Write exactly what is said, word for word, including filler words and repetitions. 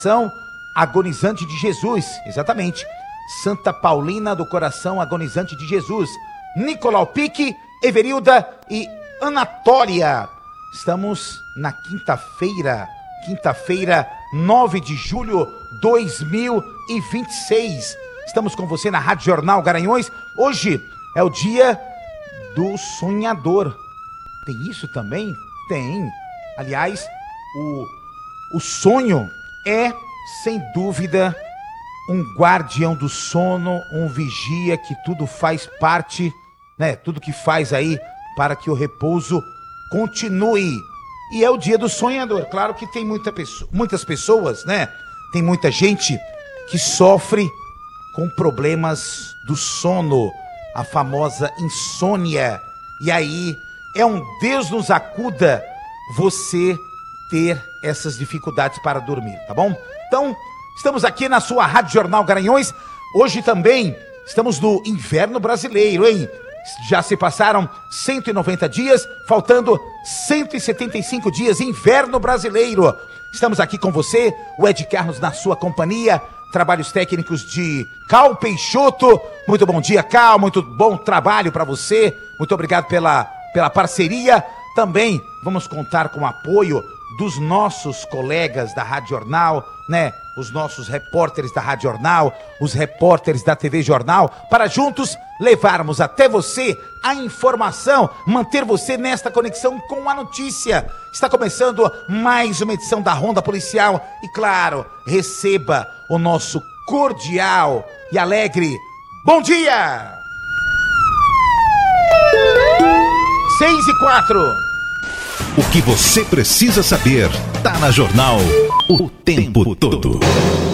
São Agonizante de Jesus, exatamente. Santa Paulina do Coração Agonizante de Jesus. Nicolau Pique, Everilda e Anatólia. Estamos na quinta-feira, quinta-feira, nove de julho de dois mil e vinte e seis. Estamos com você na Rádio Jornal Garanhuns. Hoje é o dia do sonhador. Tem isso também? Tem. Aliás, o, o sonho é, sem dúvida, um guardião do sono, um vigia que tudo faz parte, né? Tudo que faz aí para que o repouso continue. E é o dia do sonhador. Claro que tem muita pessoa, muitas pessoas, né? Tem muita gente que sofre com problemas do sono, a famosa insônia. E aí é um Deus nos acuda você ter essas dificuldades para dormir, tá bom? Então, estamos aqui na sua Rádio Jornal Garanhuns. Hoje também estamos no inverno brasileiro, hein? Já se passaram cento e noventa dias, faltando cento e setenta e cinco dias, inverno brasileiro. Estamos aqui com você, o Ed Carlos na sua companhia, trabalhos técnicos de Cal Peixoto. Muito bom dia, Cal, muito bom trabalho para você. Muito obrigado pela, pela parceria. Também vamos contar com o apoio dos nossos colegas da Rádio Jornal, né? Os nossos repórteres da Rádio Jornal, os repórteres da T V Jornal, para juntos levarmos até você a informação, manter você nesta conexão com a notícia. Está começando mais uma edição da Ronda Policial e, claro, receba o nosso cordial e alegre bom dia! Seis e quatro. O que você precisa saber tá na Jornal o tempo todo.